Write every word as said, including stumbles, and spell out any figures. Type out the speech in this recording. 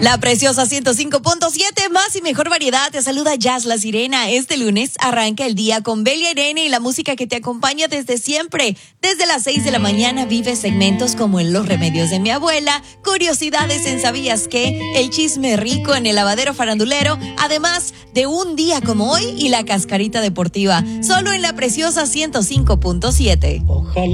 La preciosa ciento cinco punto siete, más y mejor variedad. Te saluda Jazz La Sirena. Este lunes arranca el día con Belia Irene y la música que te acompaña desde siempre. Desde las seis de la mañana vive segmentos como en Los Remedios de mi Abuela, curiosidades en ¿Sabías qué?, el chisme rico en el lavadero farandulero, además de un día como hoy y la cascarita deportiva. Solo en la preciosa ciento cinco punto siete. Ojalá.